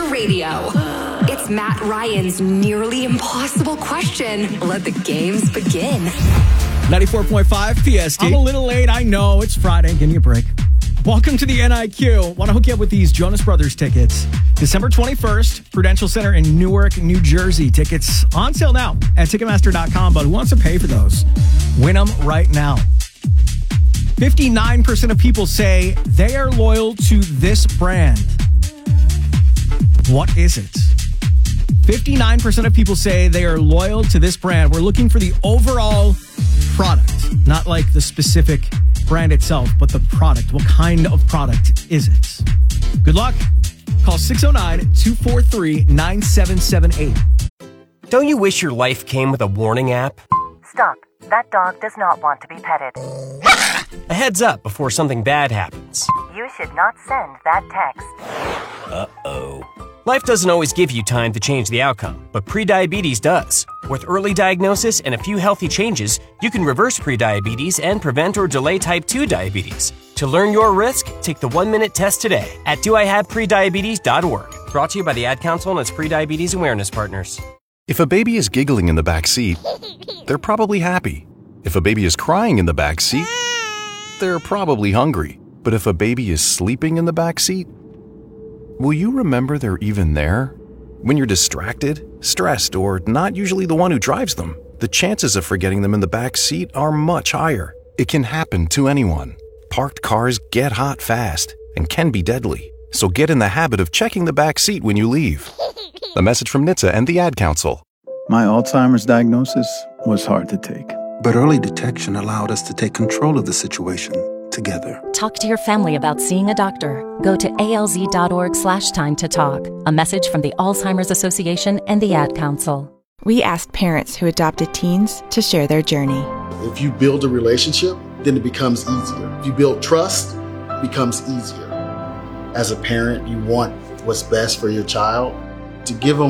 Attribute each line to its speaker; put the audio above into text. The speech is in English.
Speaker 1: radio. It's Matt Ryan's nearly impossible question. Let the games begin.
Speaker 2: 94.5 PST.
Speaker 3: I'm a little late. I know. It's Friday. Give me a break. Welcome to the NIQ. Want to hook you up with these Jonas Brothers tickets. December 21st, Prudential Center in Newark, New Jersey. Tickets on sale now at Ticketmaster.com. But who wants to pay for those? Win them right now. 59% of people say they are loyal to this brand. What is it? 59% of people say they are loyal to this brand. We're looking for the overall product, not like the specific brand itself, but the product. What kind of product is it? Good luck. Call 609-243-9778.
Speaker 4: Don't you wish your life came with a warning app?
Speaker 5: Stop. That dog does not want to be petted.
Speaker 4: A heads up before something bad happens.
Speaker 5: You should not send that text.
Speaker 4: Uh-oh. Life doesn't always give you time to change the outcome, but prediabetes does. With early diagnosis and a few healthy changes, you can reverse prediabetes and prevent or delay type 2 diabetes. To learn your risk, take the 1-minute test today at doihaveprediabetes.org. Brought to you by the Ad Council and its prediabetes awareness partners.
Speaker 6: If a baby is giggling in the back seat, they're probably happy. If a baby is crying in the back seat, they're probably hungry. But if a baby is sleeping in the back seat, will you remember they're even there? When you're distracted, stressed, or not usually the one who drives them, the chances of forgetting them in the back seat are much higher. It can happen to anyone. Parked cars get hot fast and can be deadly. So get in the habit of checking the back seat when you leave. A message from NHTSA and the Ad Council.
Speaker 7: My Alzheimer's diagnosis was hard to take.
Speaker 8: But early detection allowed us to take control of the situation together.
Speaker 9: Talk to your family about seeing a doctor. Go to alz.org/time to talk. A message from the Alzheimer's Association and the Ad Council.
Speaker 10: We asked parents who adopted teens to share their journey.
Speaker 11: If you build a relationship, then it becomes easier. If you build trust, it becomes easier. As a parent, you want what's best for your child. To give them